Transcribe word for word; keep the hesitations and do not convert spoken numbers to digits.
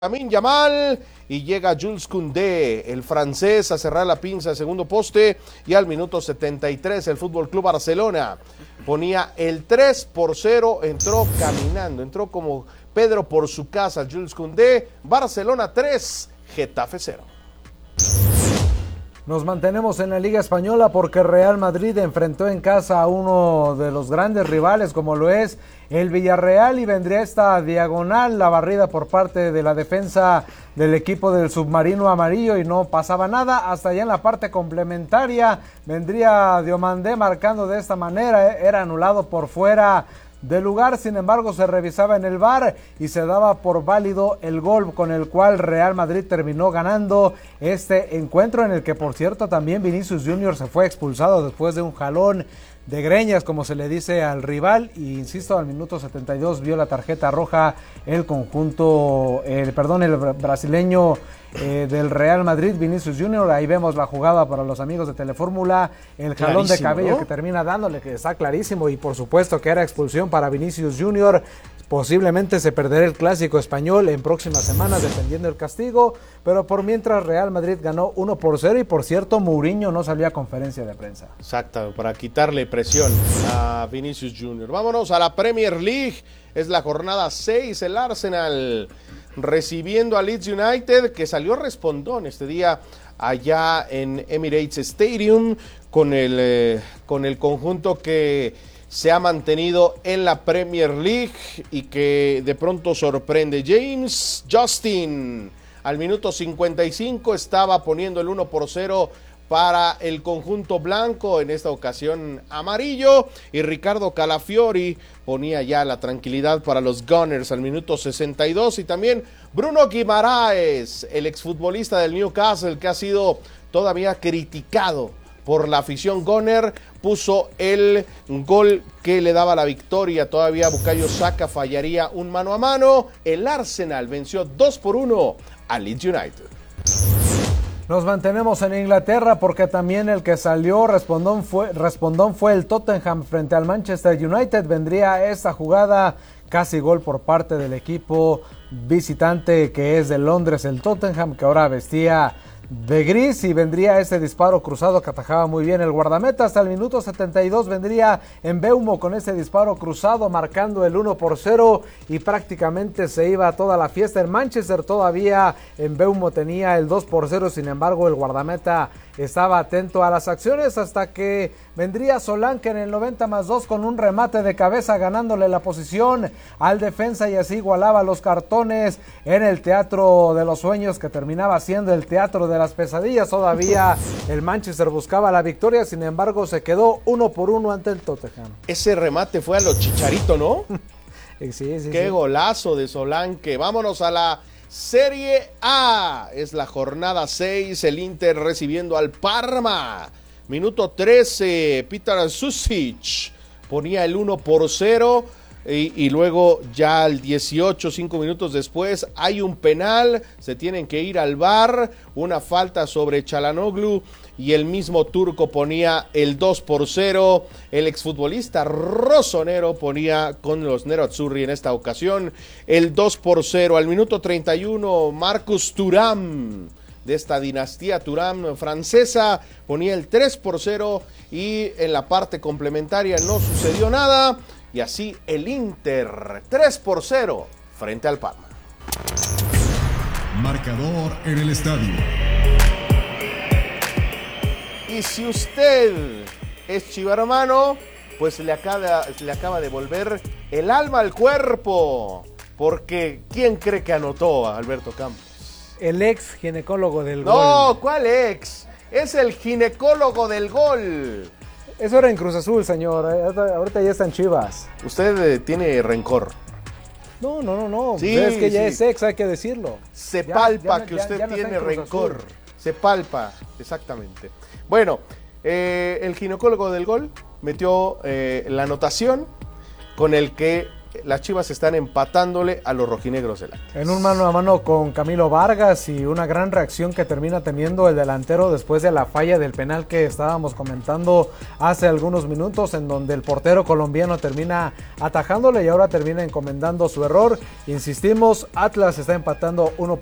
Lamine Yamal y llega Jules Koundé, el francés, a cerrar la pinza de segundo poste, y al minuto setenta y tres el Fútbol Club Barcelona ponía el tres por cero, entró caminando, entró como Pedro por su casa Jules Koundé. Barcelona tres, Getafe cero. Nos mantenemos en la Liga Española porque Real Madrid enfrentó en casa a uno de los grandes rivales como lo es el Villarreal, y vendría esta diagonal, la barrida por parte de la defensa del equipo del submarino amarillo, y no pasaba nada hasta allá en la parte complementaria. Vendría Diomandé marcando de esta manera, era anulado por fuera del lugar, sin embargo se revisaba en el V A R y se daba por válido el gol con el cual Real Madrid terminó ganando este encuentro, en el que por cierto también Vinicius Junior se fue expulsado después de un jalón de greñas, como se le dice al rival, y insisto, al minuto setenta y dos vio la tarjeta roja el conjunto, el, perdón, el brasileño eh, del Real Madrid, Vinicius Junior. Ahí vemos la jugada para los amigos de Telefórmula, el jalón de cabello, ¿no?, que termina dándole, que está clarísimo, y por supuesto que era expulsión para Vinicius Junior. Posiblemente se perderá el clásico español en próximas semanas, dependiendo del castigo, pero por mientras Real Madrid ganó uno por cero, y por cierto Mourinho no salió a conferencia de prensa. Exacto, para quitarle presión a Vinicius Junior. Vámonos a la Premier League, es la jornada seis, el Arsenal recibiendo a Leeds United, que salió respondón este día allá en Emirates Stadium con el, eh, con el conjunto que se ha mantenido en la Premier League y que de pronto sorprende. James Justin al minuto cincuenta y cinco estaba poniendo el uno por cero para el conjunto blanco, en esta ocasión amarillo, y Ricardo Calafiori ponía ya la tranquilidad para los Gunners al minuto sesenta y dos, y también Bruno Guimaraes, el exfutbolista del Newcastle, que ha sido todavía criticado por la afición Gunner, puso el gol que le daba la victoria. Todavía Bukayo Saka fallaría un mano a mano. El Arsenal venció dos por uno a Leeds United. Nos mantenemos en Inglaterra porque también el que salió respondón fue, respondón fue el Tottenham frente al Manchester United. Vendría esta jugada, casi gol por parte del equipo visitante, que es de Londres, el Tottenham, que ahora vestía de gris, y vendría ese disparo cruzado que atajaba muy bien el guardameta. Hasta el minuto setenta y dos vendría Mbeumo con ese disparo cruzado marcando el uno por cero, y prácticamente se iba toda la fiesta. En Manchester todavía Mbeumo tenía el dos por cero, sin embargo el guardameta estaba atento a las acciones, hasta que vendría Solanke en el noventa más dos con un remate de cabeza, ganándole la posición al defensa, y así igualaba los cartones en el Teatro de los Sueños, que terminaba siendo el Teatro de las Pesadillas. Todavía el Manchester buscaba la victoria, sin embargo se quedó uno por uno ante el Tottenham. Ese remate fue a lo Chicharito, ¿no? sí, sí, Qué sí. golazo de Solanke. Vámonos a la Serie A, es la jornada seis, el Inter recibiendo al Parma. Minuto trece, Petar Susic ponía el uno por cero, y, y luego ya al dieciocho, cinco minutos después, hay un penal, se tienen que ir al V A R, una falta sobre Çalhanoğlu, y el mismo turco ponía el dos por cero. El exfutbolista rosonero ponía con los Nerazzurri en esta ocasión el dos por cero. Al minuto treinta y uno, Marcus Thuram, de esta dinastía Thuram francesa, ponía el tres por cero, y en la parte complementaria no sucedió nada, y así el Inter tres por cero frente al Parma. Marcador en el estadio. Y si usted es chivermano, pues le acaba, le acaba de volver el alma al cuerpo, porque ¿quién cree que anotó a Alberto Campos? El ex ginecólogo del no, gol. No, ¿cuál ex? Es el ginecólogo del gol. Eso era en Cruz Azul, señor. Ahorita ya están Chivas. Usted eh, tiene rencor. No, no, no, no. Sí, es que ya sí. es ex, hay que decirlo. Se ya, palpa ya, que ya, usted ya no tiene rencor. Azul. Se palpa, exactamente. Bueno, eh, el ginecólogo del gol metió eh, la anotación con el que las Chivas están empatándole a los rojinegros del Atlas. En un mano a mano con Camilo Vargas y una gran reacción que termina teniendo el delantero después de la falla del penal que estábamos comentando hace algunos minutos, en donde el portero colombiano termina atajándole y ahora termina encomendando su error. Insistimos, Atlas está empatando uno